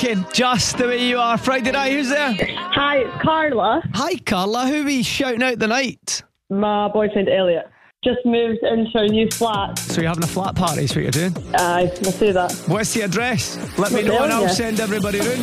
rocking just the way you are. Friday night, who's there? Hi, it's Carla. Hi, Carla. Who are we shouting out the night? My boyfriend Elliot just moved into a new flat. So you're having a flat party, is what you're doing? Aye, we'll say that. What's the address? Let me know and I'll send everybody round.